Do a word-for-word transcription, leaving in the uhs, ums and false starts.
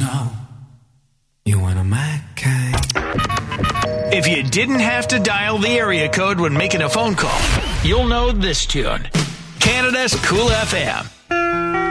know you one of my kind. If you didn't have to dial the area code when making a phone call, you'll know this tune. Canada's Cool F M.